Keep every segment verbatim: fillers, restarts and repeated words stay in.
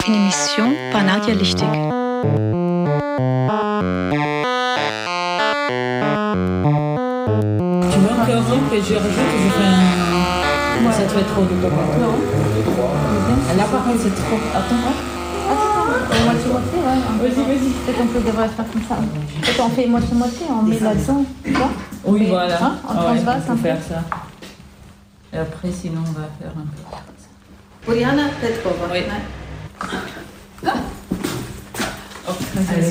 une émission par Nadia Lichtig. Tu veux un cœur que je rajoute ou je fais un... Ouais. Ça te fait trop de coca. Non. Là par contre c'est trop... Attends. Attends, moitié-moitié, ouais. Vas-y, vas-y. Peut-être on peut devrait faire comme ça. Peut-être on fait moitié-moitié, on met là-dedans, tu vois. Oui, mais, voilà. Hein, en ah ouais, transverse, on un peut peu. faire ça. Et après, sinon, on va faire un peu comme ça. Poliana, peut-être pas. Oui. Ouais. Hop, allez.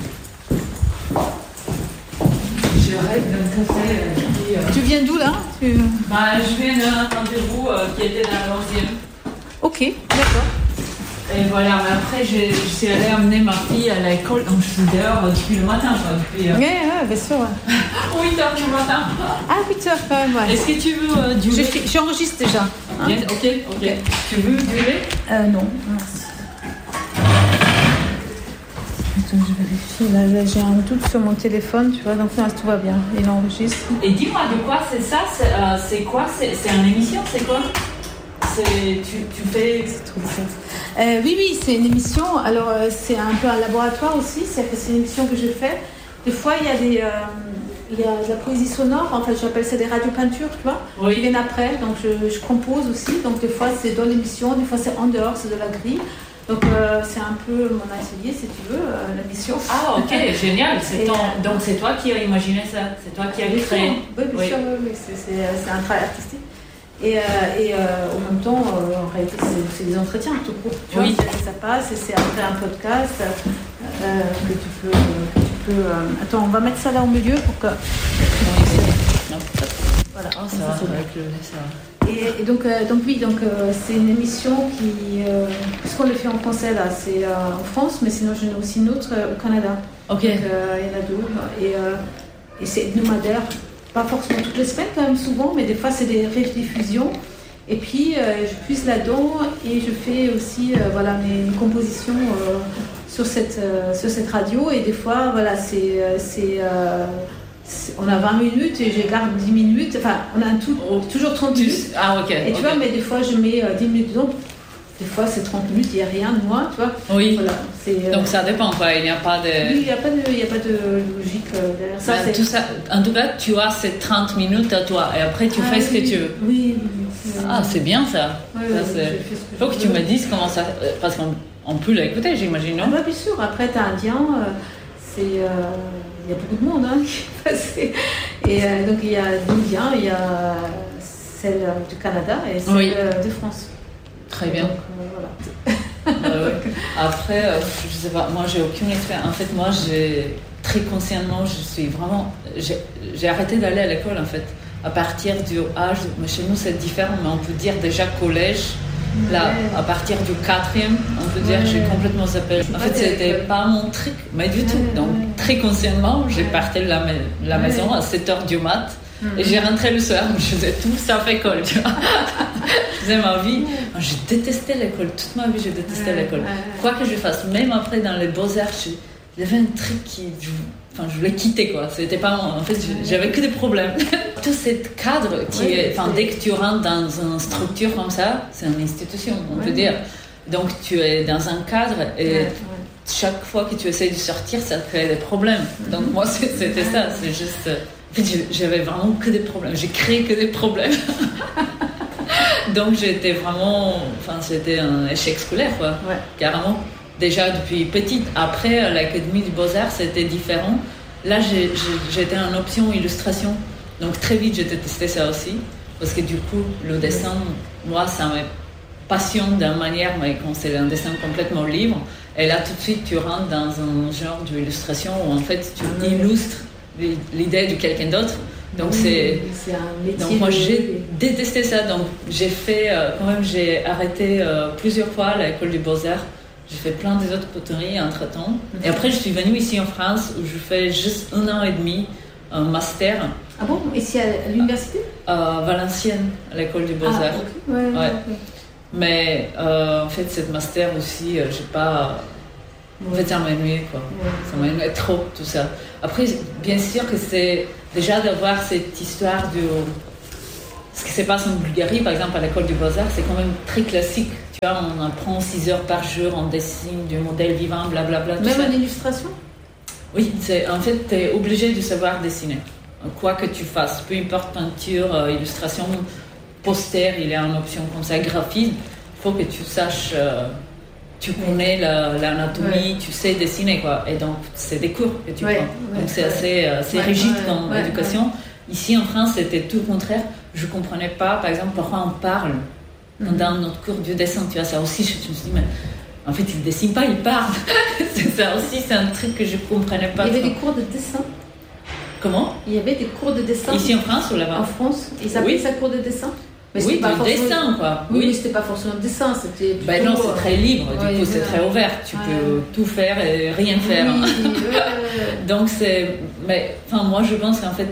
Je rêve d'un café euh, qui... euh, Tu viens d'où là tu... Bah, je viens d'un rendez-vous euh, qui était dans l'onzième. Ok, d'accord. Et voilà, mais après, je, je suis allée amener ma fille à l'école, donc je suis dehors euh, depuis le matin, quoi, depuis... Euh... Ouais, ouais, bien sûr. Ouais. huit heures du matin. Ah, huit heures quand même, ouais. Est-ce que tu veux euh, du Je lait fais- J'enregistre déjà. Hein. Bien, ok, ok. Ok. Tu veux du lait Euh, non, merci. Attends, je vérifie. Là, là, j'ai un doute sur mon téléphone, tu vois, donc là, tout va bien. Il enregistre. Et dis-moi, de quoi c'est ça C'est euh, c'est quoi C'est c'est une émission C'est quoi C'est tu, tu fais... Euh, oui, oui, c'est une émission. Alors, euh, c'est un peu un laboratoire aussi. C'est que c'est une émission que je fais. Des fois, il y a des, euh, il y a de la poésie sonore. En fait, j'appelle ça des radiopeintures, tu vois. Oui. Qui viennent après. Donc, je, je compose aussi. Donc, des fois, c'est dans l'émission. Des fois, c'est en dehors, c'est de la grille. Donc, euh, c'est un peu mon atelier, si tu veux, euh, l'émission. Ah, ok, génial. C'est Et, ton... euh, Donc, c'est toi qui as imaginé ça C'est toi qui as créé Oui, bien Oui. sûr, oui, oui, c'est, c'est, c'est un travail artistique. Et, euh, et euh, en même temps, euh, en réalité, c'est, c'est des entretiens tout court. Tu Oui. vois, ça, ça passe et c'est après un podcast euh, que tu peux. Que tu peux euh... Attends, on va mettre ça là au milieu pour que. Non, Voilà. oh, ça Ça, va, c'est bien. avec le lait, ça va. Et, et donc, euh, donc oui, donc euh, c'est une émission qui, euh, puisqu'on le fait en français là, c'est euh, en France, mais sinon j'en ai aussi une autre euh, au Canada. Ok. Donc euh, il y en a deux et, euh, et c'est hebdomadaire, pas forcément toutes les semaines quand même souvent, mais des fois c'est des rediffusions. Et puis euh, je puise là-dedans et je fais aussi euh, voilà mes, mes compositions euh, sur cette euh, sur cette radio et des fois voilà c'est euh, c'est euh, c'est- on a vingt minutes et je garde dix minutes, enfin on a un tout, toujours trente minutes. Ah, ok. Et tu ok. vois, mais des fois je mets euh, dix minutes dedans, des fois c'est trente minutes, il n'y a rien de moi, tu vois. Oui. Voilà, c'est, euh, Donc, ça dépend, quoi. Il n'y a pas de... oui, il n'y a, pas de- il y a pas de logique euh, derrière ça. Ben, c'est... tout ça, en tout cas, tu as ces trente minutes à toi et après tu Ah, fais ce que oui, tu veux. Oui, oui, oui. Ah, c'est bien ça. Ouais, Ça, ouais, c'est- je fais ce que Faut je que tu veux. me dises comment ça. euh, Parce qu'on on peut l'écouter, j'imagine, Ah non bah, bien sûr, après t'as Indien, euh, c'est, euh, il y a beaucoup de monde hein, qui est passé. Et euh, donc il y a l'Indien, il y a celle euh, du Canada et celle Oui. euh, de France. Très bien. Donc, euh, voilà. Euh, ouais. Après, euh, je sais pas, moi j'ai aucune expérience. En fait, moi j'ai très consciemment, je suis vraiment. J'ai, j'ai arrêté d'aller à l'école en fait. À partir du âge, mais chez nous c'est différent, mais on peut dire déjà collège. Là, Ouais. à partir du quatrième, on peut dire Ouais. j'ai complètement zappé. C'est En pas fait, de c'était l'école. pas mon truc, mais du tout. Ouais, Donc, ouais. très consciemment, j'ai Ouais. parti de la, ma- la Ouais. maison à sept heures du mat. Mhm. Et j'ai rentré le soir, je faisais tout sauf école, tu vois. Je faisais ma vie. Moi, je détestais l'école, toute ma vie, je détestais Ouais, l'école. ouais, ouais. Quoi que je fasse, même après dans les beaux-arts, je- il y avait un truc qui. je- Enfin, je voulais quitter, quoi. C'était pas moi. En fait, je- j'avais que des problèmes. Tout ce cadre qui Ouais, est. Enfin, c'est- dès que tu rentres dans une structure comme ça, c'est une institution, on Ouais. peut dire. Donc, tu es dans un cadre et. Ouais, ouais. Chaque fois que tu essaies de sortir, ça crée des problèmes. Donc moi, c'est- c'était ça. C'est juste... En fait, je- j'avais vraiment que des problèmes. J'ai créé que des problèmes. Donc j'étais vraiment... Enfin, c'était un échec scolaire, quoi. Ouais. Carrément. Déjà depuis petite. Après, à l'Académie du Beaux-Arts, c'était différent. Là, j'ai- j'ai- j'étais en option illustration. Donc très vite, j'ai détesté ça aussi. Parce que du coup, le dessin, moi, ça me passionne d'une manière, mais quand c'est un dessin complètement libre. Et là, tout de suite, tu rentres dans un genre d'illustration où en fait, tu Ah ouais. illustres l'idée de quelqu'un d'autre. Donc, Oui, c'est. c'est un métier. Donc, moi, de- j'ai détesté ça. Donc, j'ai fait. euh, quand même, j'ai arrêté euh, plusieurs fois à l'école des Beaux-Arts. J'ai fait plein des autres poteries entre temps. Et après, je suis venue ici en France où je fais juste un an et demi un master Ah bon, ici à l'université? à Valenciennes, à l'école des Beaux-Arts. Ah, ok. Ouais, ouais, Ouais. ok. Mais euh, en fait, cette master aussi, euh, j'ai pas. En fait, ça m'a ennuyé, quoi. Ouais. Ça m'a ennuyé trop, tout ça. Après, bien sûr que c'est déjà d'avoir cette histoire de. Ce qui se passe en Bulgarie, par exemple, à l'école du Beaux-Arts, c'est quand même très classique. Tu vois, on apprend six heures par jour, on dessine du modèle vivant, blablabla. Même en illustration? Oui, c'est, en fait, tu es obligé de savoir dessiner. Quoi que tu fasses, peu importe peinture, euh, illustration, poster, il y a une option comme ça, graphisme, il faut que tu saches, euh, tu connais la, l'anatomie, ouais. Tu sais dessiner, quoi. Et donc, c'est des cours que tu ouais, prends. Ouais, donc, c'est ouais. assez, assez ouais, rigide ouais, comme ouais, éducation. Ouais. Ici, en France, c'était tout le contraire. Je ne comprenais pas, par exemple, pourquoi on parle mm-hmm. dans notre cours du dessin. Tu vois, ça aussi, je, je me suis dit, mais en fait, il ne dessine pas, il parle. c'est, ça aussi, c'est un truc que je ne comprenais pas. Il y avait trop. des cours de dessin? Comment? Il y avait des cours de dessin? Ici en France ou là-bas? En France. Ils appelaient oui. ça cours de dessin? Mais oui, pas de forcément... dessin, quoi. Oui, oui, mais c'était pas forcément de dessin, c'était plutôt... Ben non, c'est très libre, du ouais, coup, c'est très ouvert. Tu ouais. peux tout faire et rien faire. Oui, ouais. Donc, c'est... Mais, enfin, moi, je pense qu'en fait,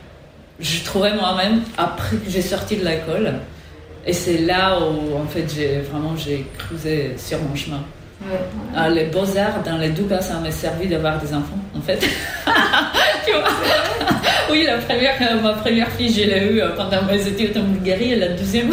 je trouvais moi-même, après que j'ai sorti de l'école, et c'est là où, en fait, j'ai vraiment, j'ai creusé sur mon chemin. Ouais, ouais. Ah, les beaux-arts, dans les deux cas, ça m'a servi d'avoir des enfants, en fait. Tu vois? Oui, la première, ma première fille, je l'ai eue pendant mes études en Bulgarie, et la deuxième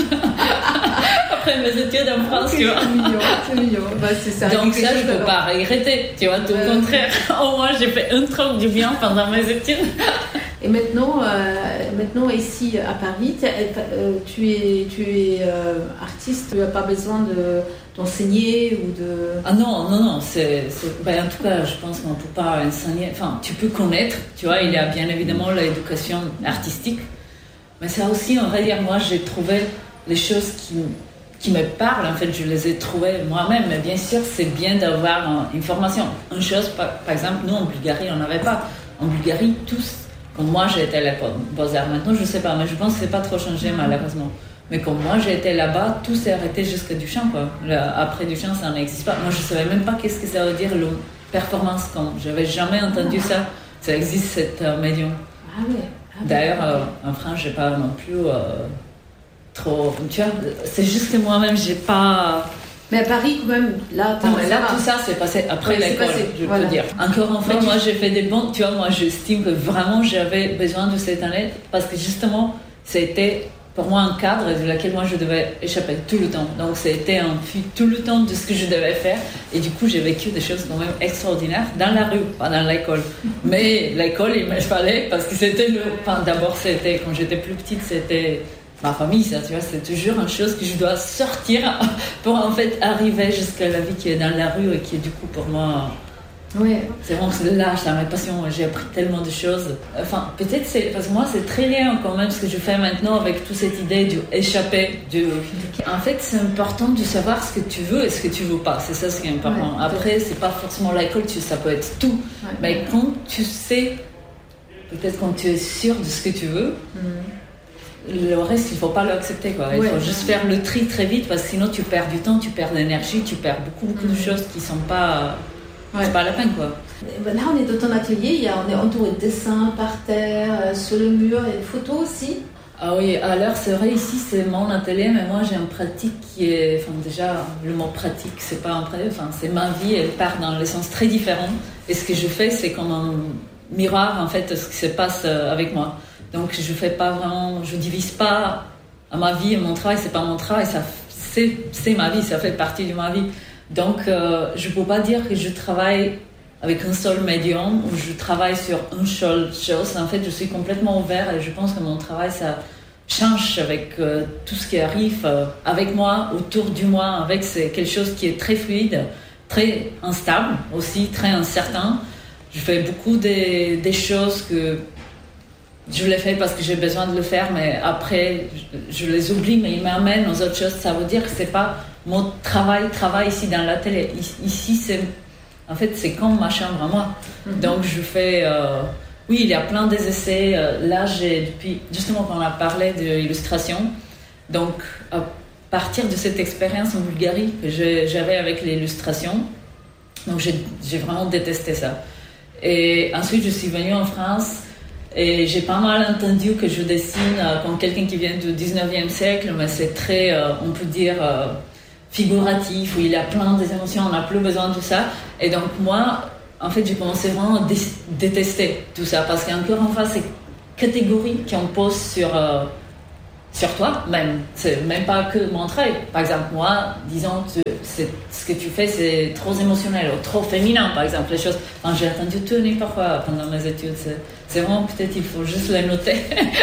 après mes études en France, okay, tu vois. C'est mignon, c'est mignon. Bah, c'est ça. Donc ça, je ne peux pas regretter, tu vois, tout euh... le contraire. Au moins, j'ai fait un truc du bien pendant mes études. Et maintenant, euh, maintenant ici à Paris, euh, tu es, tu es euh, artiste, tu n'as pas besoin de, d'enseigner ou de... Ah non, non, non, c'est, c'est, ben en tout cas, je pense qu'on ne peut pas enseigner, enfin, tu peux connaître, tu vois, il y a bien évidemment l'éducation artistique, mais c'est aussi, on va dire, moi, j'ai trouvé les choses qui, qui me parlent, en fait, je les ai trouvées moi-même, mais bien sûr, c'est bien d'avoir une formation. Une chose, par, par exemple, nous, en Bulgarie, on n'avait pas. En Bulgarie, tous... Comme moi, j'ai été à l'école Beaux-Arts. Maintenant, je ne sais pas, mais je pense que ce n'est pas trop changé, malheureusement. Mais comme moi, j'ai été là-bas, tout s'est arrêté jusqu'à Duchamp, quoi. Là, après Duchamp, ça n'existe pas. Moi, je ne savais même pas qu'est-ce que ça veut dire, le performance. Comme je n'avais jamais entendu ah. ça. Ça existe, cette euh, médium. Ah oui. Ah, D'ailleurs, euh, en France, je n'ai pas non plus euh, trop... Tu vois, c'est juste que moi-même, je n'ai pas... Mais à Paris, quand même, là, non, mais là, tout ça, c'est passé après ouais, l'école, passé, je voilà. peux dire. Encore une fois, moi, j'ai fait des bons... Tu vois, moi, j'estime que vraiment, j'avais besoin de cette année parce que, justement, c'était, pour moi, un cadre de lequel moi, je devais échapper tout le temps. Donc, c'était un fil tout le temps de ce que je devais faire. Et du coup, j'ai vécu des choses quand même extraordinaires dans la rue, pas dans l'école. Mais l'école, il me fallait parce que c'était le... Enfin, d'abord, c'était, quand j'étais plus petite, c'était... ma famille, ça, tu vois, c'est toujours une chose que je dois sortir pour en fait arriver jusqu'à la vie qui est dans la rue et qui est du coup pour moi, ouais. c'est vraiment c'est là, c'est ma passion. J'ai appris tellement de choses. Enfin, peut-être c'est parce que moi c'est très lié quand même ce que je fais maintenant avec toute cette idée du échapper. Du... En fait, c'est important de savoir ce que tu veux et ce que tu veux pas. C'est ça ce qui est important. Ouais, après, c'est pas forcément l'école, tu, ça peut être tout. Ouais, mais ouais. Quand tu sais, peut-être quand tu es sûr de ce que tu veux. Mm. Le reste, il ne faut pas l'accepter, quoi. Il ouais. faut juste faire le tri très vite parce que sinon tu perds du temps, tu perds de l'énergie, tu perds beaucoup, beaucoup de choses qui ne sont pas... Ouais. C'est pas la peine, quoi. Là, on est dans ton atelier, il y a, on est entouré de dessins par terre, euh, sur le mur, il y a des photos aussi. Ah oui, alors c'est vrai, ici c'est mon atelier, mais moi j'ai une pratique qui est... Enfin déjà, le mot pratique, c'est pas un pratique, enfin c'est ma vie, elle part dans des sens très différents. Et ce que je fais, c'est comme un miroir, en fait, de ce qui se passe avec moi. Donc je fais pas vraiment, je divise pas à ma vie et mon travail, c'est pas mon travail, ça, c'est, c'est ma vie, ça fait partie de ma vie. Donc euh, je peux pas dire que je travaille avec un seul médium ou je travaille sur une seule chose. En fait, je suis complètement ouvert et je pense que mon travail, ça change avec euh, tout ce qui arrive euh, avec moi, autour du moi, avec c'est quelque chose qui est très fluide, très instable aussi, très incertain. Je fais beaucoup des, des choses que je les fais parce que j'ai besoin de le faire, mais après, je, je les oublie, mais ils m'amènent aux autres choses. Ça veut dire que c'est pas mon travail, travail ici dans la télé. Ici, c'est, en fait, c'est comme ma chambre à moi. Mm-hmm. Donc, je fais... Euh, oui, il y a plein des essais. Là, j'ai, depuis... Justement, quand on a parlé d'illustration, donc, à partir de cette expérience en Bulgarie que je, j'avais avec l'illustration, donc j'ai, j'ai vraiment détesté ça. Et ensuite, je suis venue en France... Et j'ai pas mal entendu que je dessine euh, comme quelqu'un qui vient du dix-neuvième siècle, mais c'est très, euh, on peut dire, euh, figuratif, où il y a plein d'émotions, on n'a plus besoin de tout ça. Et donc moi, en fait, j'ai commencé vraiment à dé- détester tout ça, parce qu'encore une fois, c'est catégorie qu'on pose sur, euh, sur toi même. C'est même pas que montrer. Par exemple, moi, disons, tu, c'est, ce que tu fais, c'est trop émotionnel ou trop féminin, par exemple, les choses. Enfin, j'ai entendu tout n'importe quoi pendant mes études. C'est, c'est vraiment, peut-être, il faut juste les noter.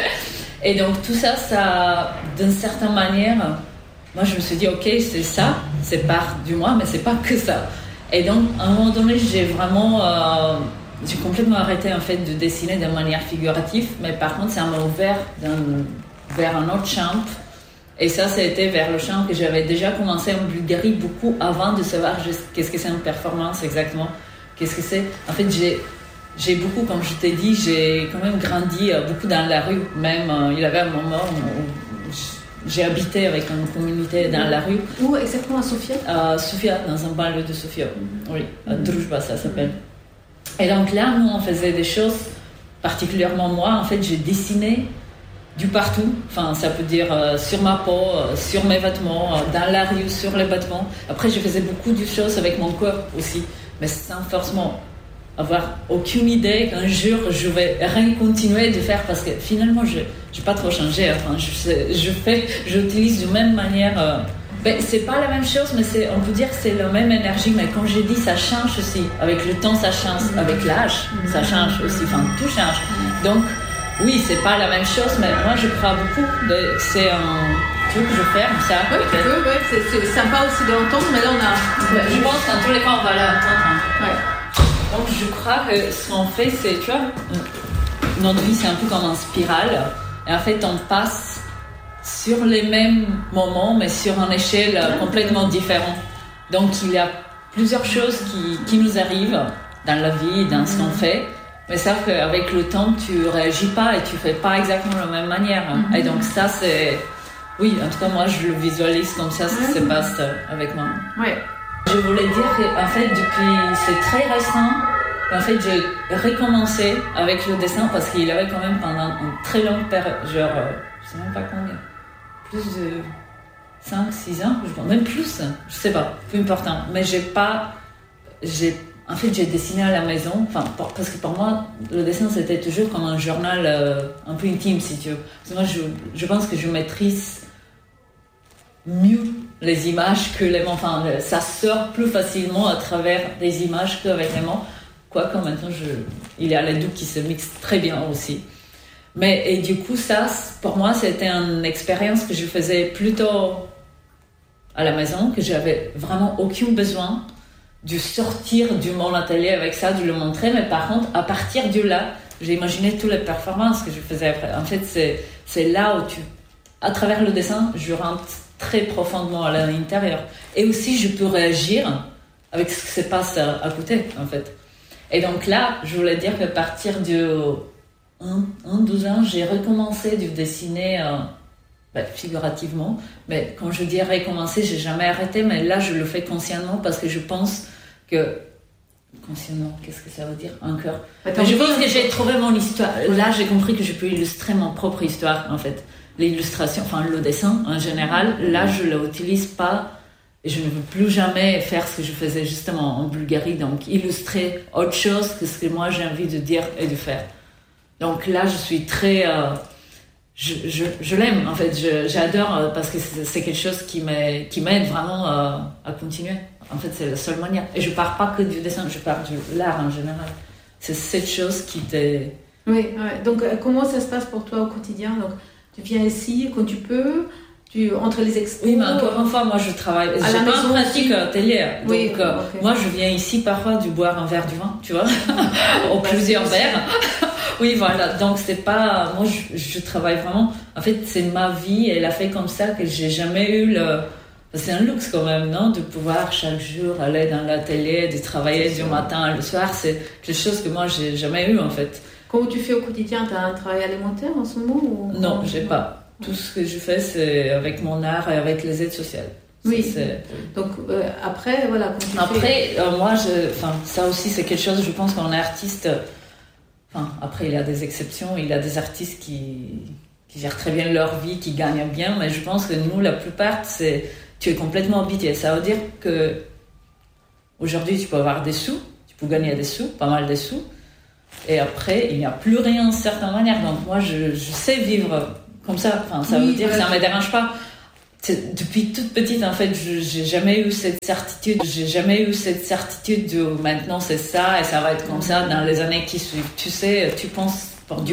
Et donc, tout ça, ça, d'une certaine manière, moi, je me suis dit, ok, c'est ça, c'est part du moi, mais c'est pas que ça. Et donc, à un moment donné, j'ai vraiment... Euh, j'ai complètement arrêté, en fait, de dessiner de manière figurative, mais par contre, ça m'a ouvert d'un... vers un autre champ, et ça, c'était vers le champ que j'avais déjà commencé en Bulgarie beaucoup avant de savoir juste qu'est-ce que c'est une performance exactement, qu'est-ce que c'est. En fait, j'ai, j'ai beaucoup, comme je t'ai dit, j'ai quand même grandi beaucoup dans la rue, même, euh, il y avait un moment où j'ai habité avec une communauté dans la rue. Où exactement, à Sofia? À Sofia, dans un banlieue de Sofia, oui, à Druzhba, ça s'appelle. Et donc là, nous, on faisait des choses, particulièrement moi, en fait, j'ai dessiné du partout, enfin ça peut dire euh, sur ma peau, euh, sur mes vêtements, euh, dans la rue, sur les vêtements. Après je faisais beaucoup de choses avec mon corps aussi, mais sans forcément avoir aucune idée qu'un jour je vais rien continuer de faire parce que finalement je n'ai pas trop changé. Enfin je, je fais, j'utilise de même manière. Euh, ben, c'est pas la même chose, mais c'est, on peut dire que c'est la même énergie. Mais quand je dis ça change aussi, avec le temps ça change, avec l'âge ça change aussi. Enfin tout change. Donc oui, c'est pas la même chose, mais moi je crois beaucoup. De, c'est un. Tu veux que je ferme ça? Oui, tu peux, ouais, c'est, c'est sympa aussi de l'entendre, mais là on a. Je pense qu'en tous les cas on va l'entendre. Ouais. Donc je crois que ce qu'on fait, c'est, tu vois, notre vie c'est un peu comme une spirale, et en fait on passe sur les mêmes moments, mais sur une échelle complètement différente. Donc il y a plusieurs choses qui, qui nous arrivent dans la vie, dans ce qu'on fait. Mais ça qu'avec le temps, tu réagis pas et tu fais pas exactement de la même manière. Mm-hmm. Et donc ça, c'est... Oui, en tout cas, moi, je le visualise comme ça, ce qui mm-hmm. se passe avec moi. Ouais. Je voulais dire qu'en fait, depuis... C'est très récent. En fait, j'ai recommencé avec le dessin parce qu'il y avait quand même pendant une très longue période, genre, je sais même pas combien, plus de cinq, six ans, je crois, même plus, je sais pas, peu important. Mais j'ai pas... J'ai En fait, j'ai dessiné à la maison, enfin, parce que pour moi, le dessin, c'était toujours comme un journal euh, un peu intime, si tu veux. Parce que moi, je, je pense que je maîtrise mieux les images que les mots. Enfin, ça sort plus facilement à travers des images qu'avec les mots. Quoique maintenant, je, il y a les deux qui se mixent très bien aussi. Mais, et du coup, ça, pour moi, c'était une expérience que je faisais plutôt à la maison, que j'avais vraiment aucun besoin de sortir de mon atelier avec ça, de le montrer, mais par contre, à partir de là, j'ai imaginé toutes les performances que je faisais après. En fait, c'est, c'est là où tu, à travers le dessin, je rentre très profondément à l'intérieur. Et aussi, je peux réagir avec ce qui se passe à, à côté, en fait. Et donc là, je voulais dire qu'à partir de un, un, douze ans, j'ai recommencé de dessiner euh, ben, figurativement. Mais quand je dis recommencer, j'ai jamais arrêté, mais là, je le fais consciemment parce que je pense que... Consciemment, qu'est-ce que ça veut dire? Encore. Mais je pense que j'ai trouvé mon histoire. Là, j'ai compris que je peux illustrer mon propre histoire, en fait. L'illustration, enfin le dessin en général, là, je ne l'utilise pas. Et je ne veux plus jamais faire ce que je faisais justement en Bulgarie, donc illustrer autre chose que ce que moi j'ai envie de dire et de faire. Donc là, je suis très... Euh, je, je, je l'aime, en fait, je, j'adore euh, parce que c'est, c'est quelque chose qui m'aide, qui m'aide vraiment euh, à continuer. En fait, c'est la seule manière. Et je ne pars pas que du dessin, je pars de l'art en général. C'est cette chose qui t'est... Oui, ouais. Donc euh, comment ça se passe pour toi au quotidien? Donc, tu viens ici quand tu peux? Tu, entre les expos. Oui, mais encore une fois, moi je travaille. J'ai pas une pratique atelier. Donc, oui, euh, okay. moi je viens ici parfois du boire un verre du vin, tu vois, ou plusieurs verres. Oui, voilà. Donc c'est pas. Moi je, je travaille vraiment. En fait, c'est ma vie, elle a fait comme ça que j'ai jamais eu le. C'est un luxe quand même, non? De pouvoir chaque jour aller dans l'atelier, de travailler du matin au soir. C'est quelque chose que moi j'ai jamais eu en fait. Comment tu fais au quotidien? Tu as un travail alimentaire en ce moment ou... Non, j'ai pas. Tout ce que je fais, c'est avec mon art et avec les aides sociales. Oui. C'est... Donc euh, après, voilà. Quand tu après, fais... euh, moi, je, enfin, ça aussi, c'est quelque chose. Je pense qu'on est artiste. Enfin, après, il y a des exceptions. Il y a des artistes qui, qui gèrent très bien leur vie, qui gagnent bien. Mais je pense que nous, la plupart, c'est tu es complètement habitué. Ça veut dire que aujourd'hui, tu peux avoir des sous, tu peux gagner des sous, pas mal de sous. Et après, il n'y a plus rien de certaine manière. Donc moi, je, je sais vivre comme ça. Enfin, ça Oui, veut dire que voilà. ça me dérange pas. C'est- depuis toute petite, en fait, je, j'ai jamais eu cette certitude. J'ai jamais eu cette certitude de maintenant c'est ça et ça va être comme ça dans les années qui suivent. Tu sais, tu penses, bon, Dieu